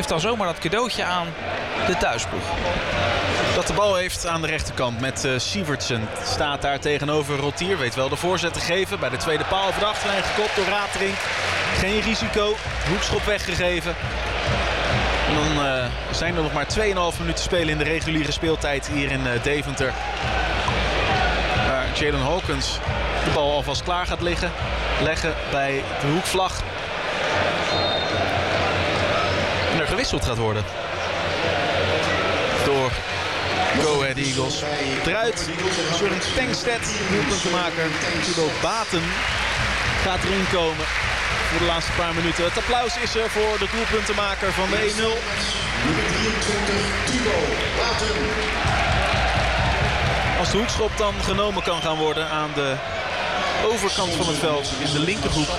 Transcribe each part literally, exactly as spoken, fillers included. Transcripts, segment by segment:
geeft dan zomaar dat cadeautje aan de thuisploeg. Dat de bal heeft aan de rechterkant met uh, Sievertsen. Staat daar tegenover Rotier. Weet wel de voorzet te geven. Bij de tweede paal over de achterlijn gekopt door Ratering. Geen risico. Hoekschop weggegeven. En dan uh, zijn er nog maar twee komma vijf minuten spelen in de reguliere speeltijd hier in uh, Deventer. Waar Jalen Hawkins de bal alvast klaar gaat liggen. Leggen bij de hoekvlag. En er gewisseld gaat worden. Door Go Ahead Eagles. Eruit. Søren Tengstedt, doelpuntenmaker. Thibaut Baten gaat erin komen voor de laatste paar minuten. Het applaus is er voor de doelpuntenmaker van de één nul. Nummer drieëntwintig, Thibaut Baten. Als de hoekschop dan genomen kan gaan worden aan de overkant van het veld in de linkerhoek.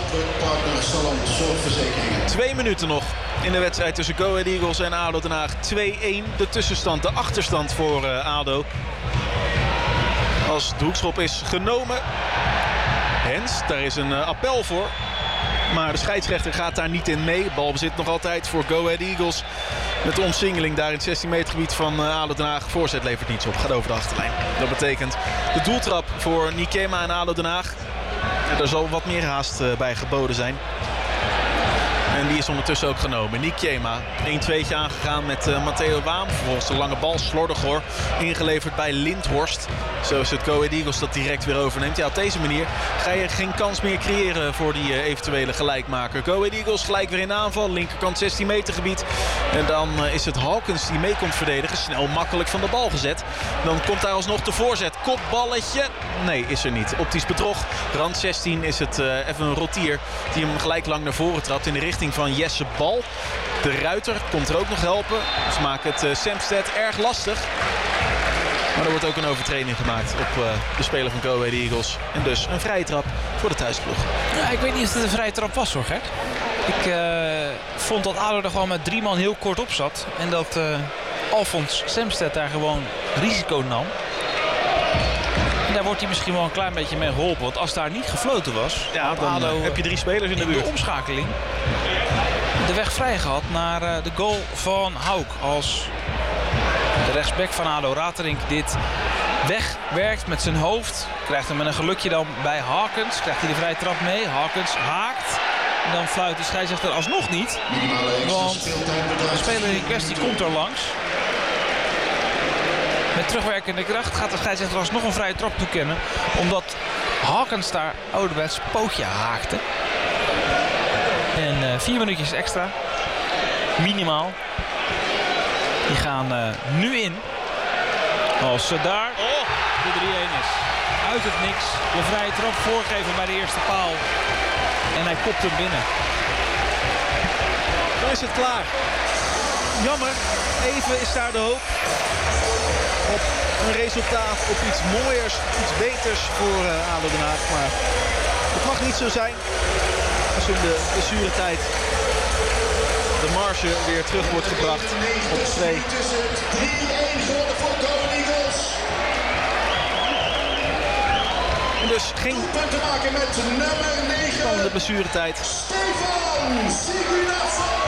Twee minuten nog in de wedstrijd tussen Go Ahead Eagles en ADO Den Haag. twee één de tussenstand, de achterstand voor uh, ADO. Als de hoekschop is genomen. Hens, daar is een uh, appel voor. Maar de scheidsrechter gaat daar niet in mee. Balbezit nog altijd voor Go Ahead Eagles. Met de omsingeling daar in het zestien meter gebied van uh, ADO Den Haag. Voorzet levert niets op, gaat over de achterlijn. Dat betekent de doeltrap voor Nikema en ADO Den Haag. En er zal wat meer haast uh, bij geboden zijn. En die is ondertussen ook genomen. Nikema, een tweetje aangegaan met uh, Matteo Waam. Vervolgens de lange bal, slordig hoor. Ingeleverd bij Lindhorst. Zo is het Go Ahead Eagles dat direct weer overneemt. Ja, op deze manier ga je geen kans meer creëren voor die uh, eventuele gelijkmaker. Go Ahead Eagles gelijk weer in aanval. Linkerkant zestien meter gebied. En dan uh, is het Hawkins die mee komt verdedigen. Snel makkelijk van de bal gezet. Dan komt daar alsnog de voorzet. Kopballetje. Nee, is er niet. Optisch bedrog. Rand zestien is het uh, even een Rotier die hem gelijk lang naar voren trapt in de richting van Jesse Bal. De Ruiter komt er ook nog helpen. Ze maken het uh, Semstedt erg lastig. Maar er wordt ook een overtreding gemaakt op uh, de speler van Go Ahead Eagles. En dus een vrije trap voor de thuisploeg. Ja, ik weet niet of het een vrije trap was hoor, Gert. Ik uh, vond dat ADO er gewoon met drie man heel kort op zat. En dat uh, Alfons Semstedt daar gewoon risico nam. En daar wordt hij misschien wel een klein beetje mee geholpen. Want als daar niet gefloten was, ja, dan ADO heb je drie spelers in de buurt. De omschakeling de weg vrij gehad naar uh, de goal van Hauk. Als de rechtsback van ADO, Ratering, dit wegwerkt met zijn hoofd. Krijgt hem met een gelukje dan bij Hawkins. Krijgt hij de vrije trap mee. Hawkins haakt. En dan fluit de scheidsrechter alsnog niet. Want de speler in kwestie komt er langs. Met terugwerkende kracht gaat de scheidsrechter alsnog een vrije trap toekennen. Omdat Hawkins daar ouderwets pootje haakte. En uh, vier minuutjes extra. Minimaal. Die gaan uh, nu in. Als ze daar oh, de drie één is. Uit het niks. De vrije trap voorgeven bij de eerste paal. En hij kopt hem binnen. Dan is het klaar. Jammer. Even is daar de hoop. Op een resultaat, op iets mooiers, iets beters voor uh, ADO Den Haag. Maar het mag niet zo zijn. Als in de blessuretijd de marge weer terug wordt gebracht op twee. drie één geworden voor Go Ahead Eagles. En dus geen punten maken met nummer negen. Van de blessuretijd. Stefan Sigurdsson.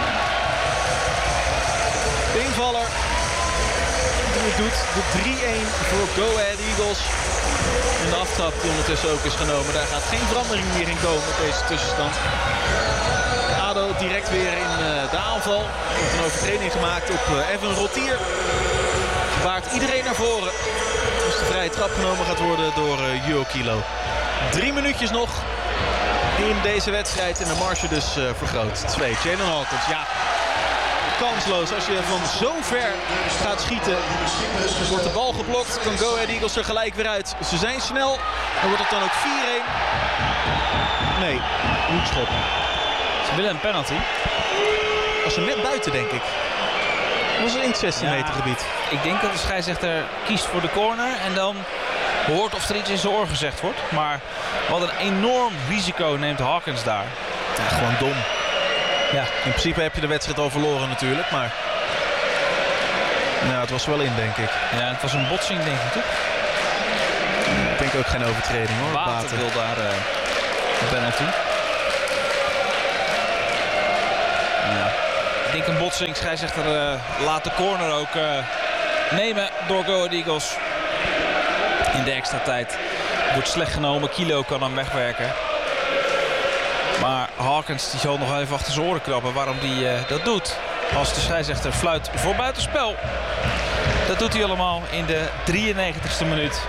De invaller die het doet. De drie één voor Go Ahead Eagles. En de aftrap die ondertussen ook is genomen. Daar gaat geen verandering meer in komen op deze tussenstand. ADO direct weer in uh, de aanval. Er wordt een overtreding gemaakt op uh, Evan Rotier. Waart iedereen naar voren. Dus de vrije trap genomen gaat worden door uh, Juho Kilo. Drie minuutjes nog in deze wedstrijd. En de marge dus uh, vergroot. Twee. Jalen Hawkins. Ja, kansloos. Als je van zo ver gaat schieten, wordt de bal geblokt. Kan Go Ahead Eagles er gelijk weer uit. Ze zijn snel. Dan wordt het dan ook vier één. Nee, hoekschop. Ze willen een penalty. Was er net buiten, denk ik. Dat was in het zestien meter gebied. Ik denk dat de scheidsrechter kiest voor de corner en dan hoort of er iets in zijn oor gezegd wordt. Maar wat een enorm risico neemt Hawkins daar. Ja, gewoon dom. Ja. In principe heb je de wedstrijd al verloren natuurlijk, maar nou, het was wel in, denk ik. Ja, het was een botsing, denk ik, toch? Ik denk ook geen overtreding, hoor. Water, Water. wil daar uh, een penalty. Ja. Ik flink een botsing. Scheidsrechter uh, laat de corner ook uh, nemen door Go Ahead Eagles. In de extra tijd wordt slecht genomen. Kilo kan hem wegwerken. Maar Hawkins die zal nog even achter zijn oren krabben waarom hij uh, dat doet. Als de scheidsrechter fluit voor buitenspel. Dat doet hij allemaal in de drieënnegentigste minuut.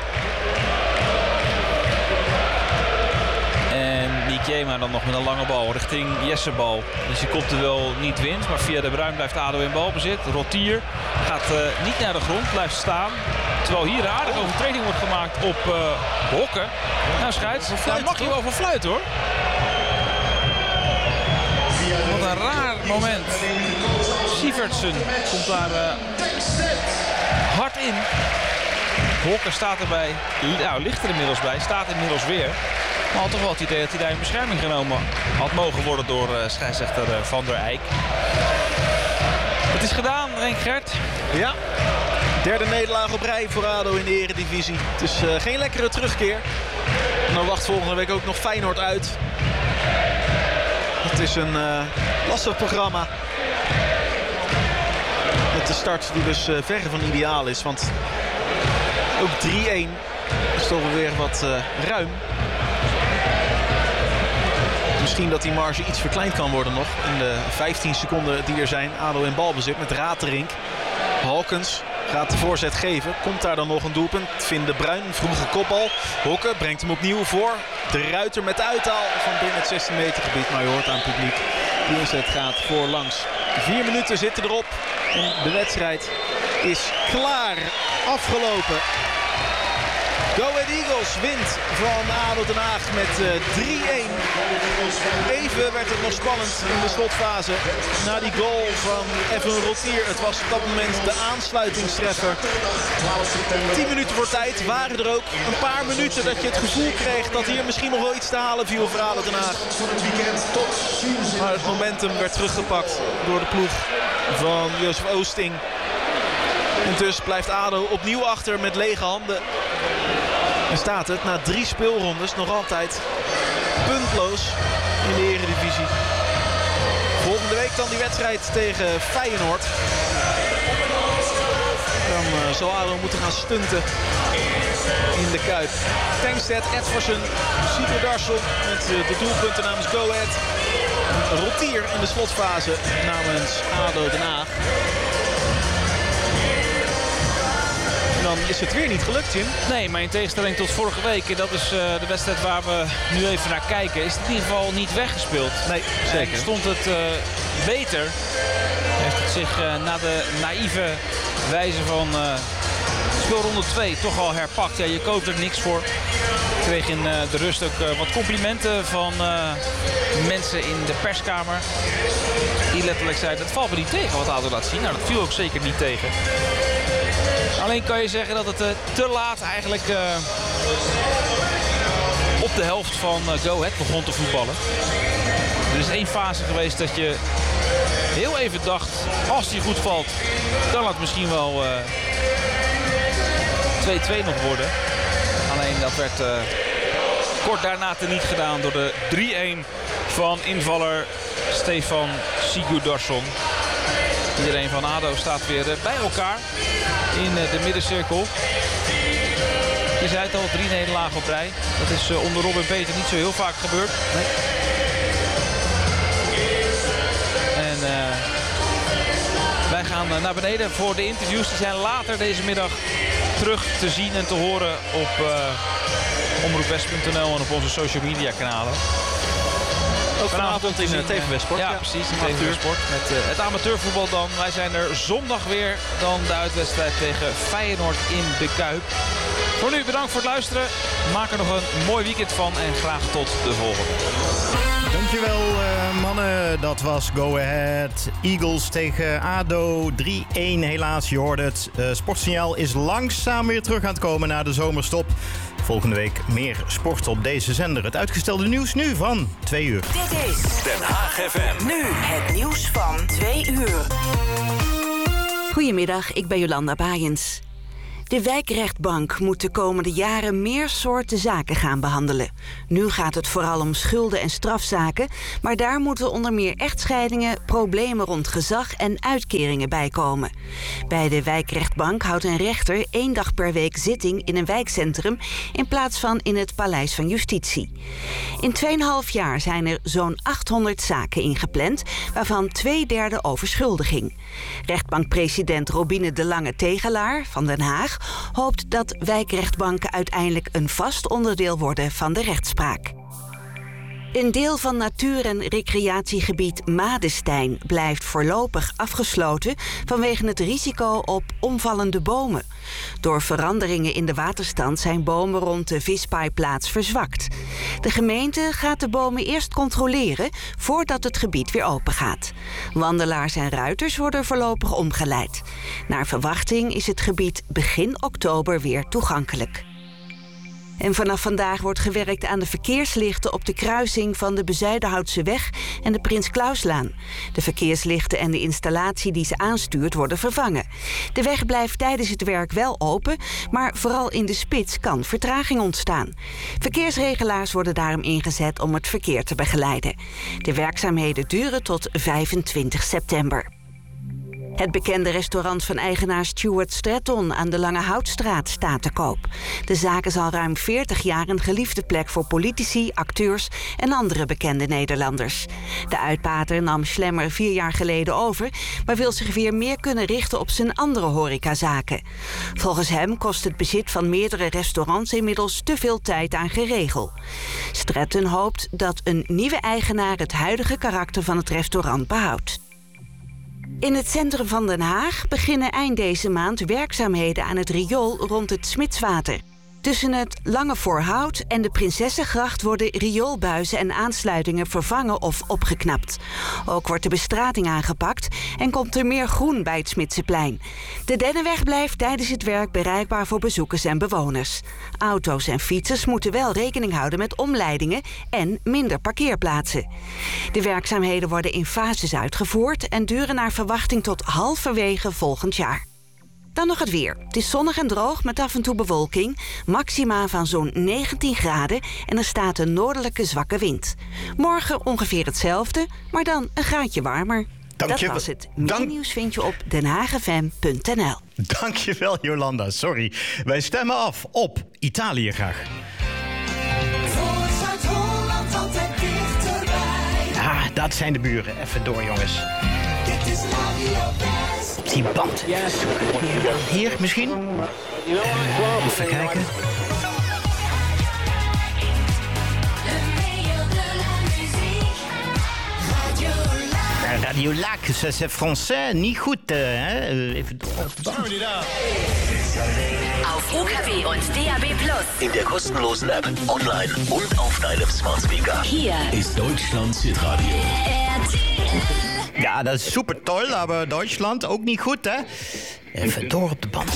En Nikema dan nog met een lange bal richting Jessebal. Dus die komt er wel niet wint. Maar via de Bruin blijft ADO in balbezit. Rotier gaat uh, niet naar de grond, blijft staan. Terwijl hier een aardige overtreding wordt gemaakt op uh, Hokken. Nou scheids, daar mag je wel voor fluiten hoor. Wat een raar moment. Sievertsen komt daar uh, hard in. Hokken staat erbij. Nou, ligt er inmiddels bij. Staat inmiddels weer. Maar had toch wel het idee dat hij daar in bescherming genomen had mogen worden door uh, scheidsrechter uh, Van der Eyck. Het is gedaan, Henk Gert. Ja, derde nederlaag op rij voor ADO in de Eredivisie. Het is uh, geen lekkere terugkeer. En dan wacht volgende week ook nog Feyenoord uit. Het is een uh, lastig programma. Met de start die dus uh, verre van ideaal is. Want ook drie-een is toch weer wat uh, ruim. Misschien dat die marge iets verkleind kan worden nog. In de vijftien seconden die er zijn. ADO in balbezit met Raterink. Hawkins gaat de voorzet geven. Komt daar dan nog een doelpunt. Vin de Bruin, vroege kopbal. Hokken brengt hem opnieuw voor. De Ruiter met de uithaal van binnen het zestien meter gebied. Maar je hoort aan het publiek. Die inzet gaat voorlangs. Vier minuten zitten erop. En de wedstrijd is klaar. Afgelopen. Go Ahead Eagles wint van ADO Den Haag met uh, drie-een. Even werd het nog spannend in de slotfase. Na die goal van Evan Rotier. Het was op dat moment de aansluitingstreffer. tien minuten voor tijd waren er ook een paar minuten dat je het gevoel kreeg dat hier misschien nog wel iets te halen viel voor ADO Den Haag. Maar het momentum werd teruggepakt door de ploeg van Jozef Oosting. En dus blijft ADO opnieuw achter met lege handen. En staat het na drie speelrondes nog altijd puntloos in de Eredivisie. Volgende week dan die wedstrijd tegen Feyenoord. Dan uh, zal ADO moeten gaan stunten in de Kuip. Tankstedt, Edversen, Sigurd Darsson met uh, de doelpunten namens Go Ahead. Rotier in de slotfase namens ADO Den Haag. Dan is het weer niet gelukt, Jim. Nee, maar in tegenstelling tot vorige week, en dat is uh, de wedstrijd waar we nu even naar kijken, is het in ieder geval niet weggespeeld. Nee, zeker. En stond het uh, beter. Heeft het zich uh, na de naïeve wijze van uh, speelronde twee toch al herpakt. Ja, je koopt er niks voor. Ik kreeg in uh, de rust ook uh, wat complimenten van uh, mensen in de perskamer. Die letterlijk zeiden, het valt me niet tegen wat ADO laat zien. Nou, dat viel ook zeker niet tegen. Alleen kan je zeggen dat het uh, te laat eigenlijk uh, op de helft van uh, Go Ahead begon te voetballen. Er is één fase geweest dat je heel even dacht, als die goed valt, kan het misschien wel twee-twee uh, nog worden. Alleen dat werd uh, kort daarna teniet gedaan door de drie-een van invaller Stefan Sigurdarsson. Iedereen van ADO staat weer bij elkaar in de middencirkel. Je zei het al, drie nederlagen op rij. Dat is onder Robin Peter niet zo heel vaak gebeurd. Nee. En uh, wij gaan naar beneden voor de interviews. Die zijn later deze middag terug te zien en te horen op uh, omroepwest punt n l en op onze social media kanalen. Ook vanavond in uh, T V West Sport. Ja, ja, precies. In T V West Sport. Met uh, het amateurvoetbal dan. Wij zijn er zondag weer. Dan de uitwedstrijd tegen Feyenoord in de Kuip. Voor nu bedankt voor het luisteren. Maak er nog een mooi weekend van. En graag tot de volgende. Dankjewel uh, mannen. Dat was Go Ahead Eagles tegen ADO. drie-een helaas, je hoorde het. Uh, Sportsignaal is langzaam weer terug aan het komen na de zomerstop. Volgende week meer sport op deze zender. Het uitgestelde nieuws nu van twee uur. Dit is Den Haag F M. Nu het nieuws van twee uur. Goedemiddag, ik ben Jolanda Baaiens. De wijkrechtbank moet de komende jaren meer soorten zaken gaan behandelen. Nu gaat het vooral om schulden- en strafzaken, maar daar moeten onder meer echtscheidingen, problemen rond gezag en uitkeringen bij komen. Bij de wijkrechtbank houdt een rechter één dag per week zitting in een wijkcentrum in plaats van in het Paleis van Justitie. In tweeënhalf jaar zijn er zo'n achthonderd zaken ingepland, waarvan twee derde over schulden ging. Rechtbankpresident Robine de Lange Tegelaar van Den Haag hoopt dat wijkrechtbanken uiteindelijk een vast onderdeel worden van de rechtspraak. Een deel van natuur- en recreatiegebied Madestein blijft voorlopig afgesloten vanwege het risico op omvallende bomen. Door veranderingen in de waterstand zijn bomen rond de vispaaiplaats verzwakt. De gemeente gaat de bomen eerst controleren voordat het gebied weer open gaat. Wandelaars en ruiters worden voorlopig omgeleid. Naar verwachting is het gebied begin oktober weer toegankelijk. En vanaf vandaag wordt gewerkt aan de verkeerslichten op de kruising van de Bezuidenhoutseweg en de Prins Clauslaan. De verkeerslichten en de installatie die ze aanstuurt worden vervangen. De weg blijft tijdens het werk wel open, maar vooral in de spits kan vertraging ontstaan. Verkeersregelaars worden daarom ingezet om het verkeer te begeleiden. De werkzaamheden duren tot vijfentwintig september. Het bekende restaurant van eigenaar Stuart Stratton aan de Lange Houtstraat staat te koop. De zaak is al ruim veertig jaar een geliefde plek voor politici, acteurs en andere bekende Nederlanders. De uitbater nam Schlemmer vier jaar geleden over, maar wil zich weer meer kunnen richten op zijn andere horecazaken. Volgens hem kost het bezit van meerdere restaurants inmiddels te veel tijd aan geregel. Stratton hoopt dat een nieuwe eigenaar het huidige karakter van het restaurant behoudt. In het centrum van Den Haag beginnen eind deze maand werkzaamheden aan het riool rond het Smitswater. Tussen het Lange Voorhout en de Prinsessengracht worden rioolbuizen en aansluitingen vervangen of opgeknapt. Ook wordt de bestrating aangepakt en komt er meer groen bij het Smitseplein. De Dennenweg blijft tijdens het werk bereikbaar voor bezoekers en bewoners. Auto's en fietsers moeten wel rekening houden met omleidingen en minder parkeerplaatsen. De werkzaamheden worden in fases uitgevoerd en duren naar verwachting tot halverwege volgend jaar. Dan nog het weer. Het is zonnig en droog met af en toe bewolking. Maxima van zo'n negentien graden en er staat een noordelijke zwakke wind. Morgen ongeveer hetzelfde, maar dan een graadje warmer. Dank Dat je was het. Meer Dank... nieuws vind je op den haag f m punt n l. Dankjewel Jolanda, sorry. Wij stemmen af op Italië graag. Voor Zuid-Holland altijd dichterbij. Ah, dat zijn de buren. Even door jongens. Dit is Radio West. Op die band. Yes. Hier misschien? Uh, even kijken. Radio Lac, ça c'est français, niet goed. Uh, hè? Even op de band. Auf U K W und D A B Plus. In der kostenlosen App, online und auf deinem Smart Speaker. Hier ist Deutschlands Hitradio. Ja, dat is super toll, aber Duitsland ook niet goed, hè? Even door op de band.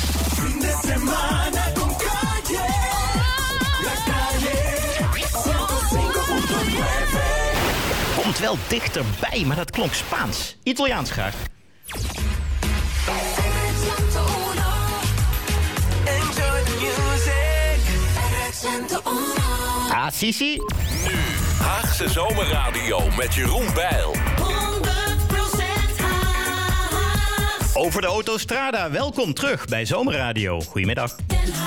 Komt wel dichterbij, maar dat klonk Spaans. Italiaans graag. Ah, Sisi. Nu, Haagse Zomerradio met Jeroen Bijl. honderd procent Haag. Over de autostrada, welkom terug bij Zomerradio. Goedemiddag.